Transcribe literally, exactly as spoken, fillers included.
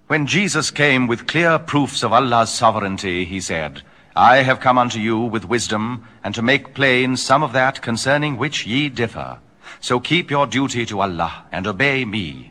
When Jesus came with clear proofs of Allah's sovereignty, he said, I have come unto you with wisdom, and to make plain some of that concerning which ye differ. So keep your duty to Allah, and obey me.